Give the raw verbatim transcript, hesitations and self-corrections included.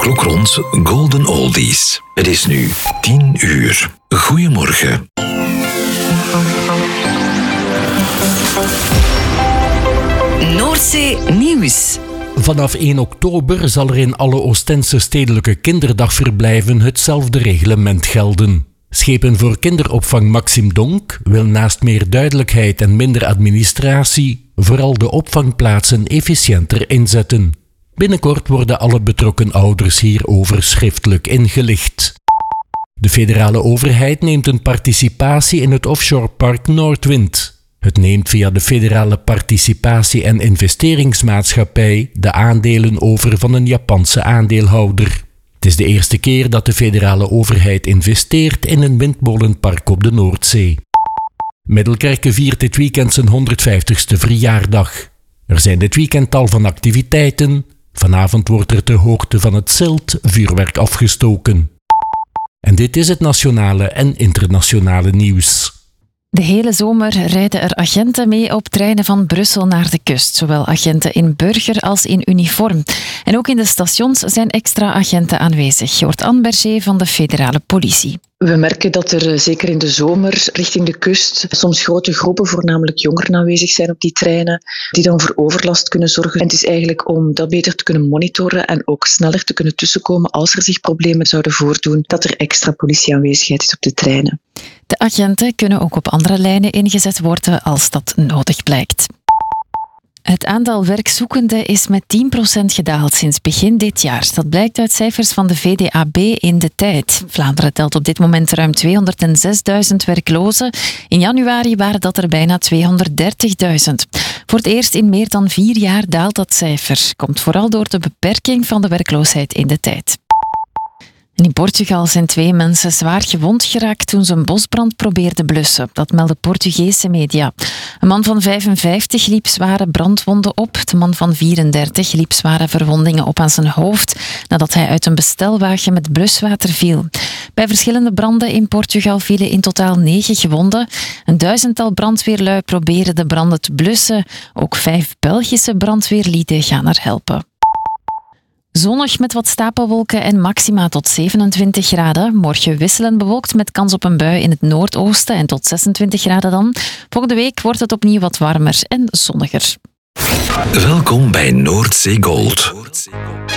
klok rond Golden Oldies. Het is nu tien uur. Goedemorgen. Noordzee Nieuws. Vanaf één oktober zal er in alle Oostense stedelijke kinderdagverblijven hetzelfde reglement gelden. Schepen voor kinderopvang Maxim Donk wil naast meer duidelijkheid en minder administratie vooral de opvangplaatsen efficiënter inzetten. Binnenkort worden alle betrokken ouders hierover schriftelijk ingelicht. De federale overheid neemt een participatie in het offshorepark Noordwind. Het neemt via de federale participatie- en investeringsmaatschappij de aandelen over van een Japanse aandeelhouder. Het is de eerste keer dat de federale overheid investeert in een windmolenpark op de Noordzee. Middelkerke viert dit weekend zijn honderdvijftigste verjaardag. Er zijn dit weekend tal van activiteiten. Vanavond wordt er ter hoogte van het Zilt vuurwerk afgestoken. En dit is het nationale en internationale nieuws. De hele zomer rijden er agenten mee op treinen van Brussel naar de kust. Zowel agenten in burger als in uniform. En ook in de stations zijn extra agenten aanwezig. Je hoort Anne Berger van de federale politie. We merken dat er zeker in de zomer richting de kust soms grote groepen, voornamelijk jongeren, aanwezig zijn op die treinen, die dan voor overlast kunnen zorgen. En het is eigenlijk om dat beter te kunnen monitoren en ook sneller te kunnen tussenkomen als er zich problemen zouden voordoen, dat er extra politieaanwezigheid is op de treinen. De agenten kunnen ook op andere lijnen ingezet worden als dat nodig blijkt. Het aantal werkzoekenden is met tien procent gedaald sinds begin dit jaar. Dat blijkt uit cijfers van de V D A B in De Tijd. Vlaanderen telt op dit moment ruim tweehonderdzesduizend werklozen. In januari waren dat er bijna tweehonderddertigduizend. Voor het eerst in meer dan vier jaar daalt dat cijfer. Komt vooral door de beperking van de werkloosheid in De Tijd. En in Portugal zijn twee mensen zwaar gewond geraakt toen ze een bosbrand probeerden blussen. Dat melden Portugese media. Een man van vijfenvijftig liep zware brandwonden op. De man van vierendertig liep zware verwondingen op aan zijn hoofd nadat hij uit een bestelwagen met bluswater viel. Bij verschillende branden in Portugal vielen in totaal negen gewonden. Een duizendtal brandweerlui proberen de branden te blussen. Ook vijf Belgische brandweerlieden gaan er helpen. Zonnig met wat stapelwolken en maxima tot zevenentwintig graden. Morgen wisselend bewolkt met kans op een bui in het noordoosten en tot zesentwintig graden dan. Volgende week wordt het opnieuw wat warmer en zonniger. Welkom bij Noordzee Gold.